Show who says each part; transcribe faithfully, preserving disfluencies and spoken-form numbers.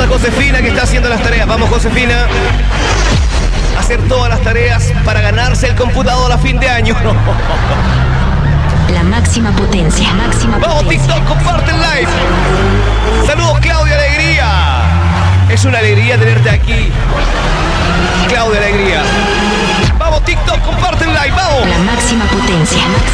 Speaker 1: a Josefina que está haciendo las tareas. Vamos, Josefina. Hacer todas las tareas para ganarse el computador a fin de año.
Speaker 2: La máxima potencia, máxima
Speaker 1: Vamos,
Speaker 2: potencia.
Speaker 1: TikTok, comparten live. Saludos, Claudia Alegría. Es una alegría tenerte aquí. Claudia Alegría. Vamos, TikTok, comparten live, vamos.
Speaker 2: La máxima potencia.